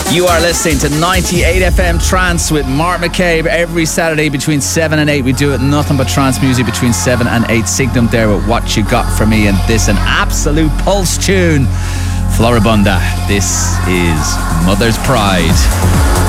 You are listening to 98 FM Trance with Mark McCabe every Saturday between 7 and 8. We do it nothing but trance music between 7 and 8. Signum there with What You Got For Me, and this an absolute pulse tune. Floribunda. This is Mother's Pride.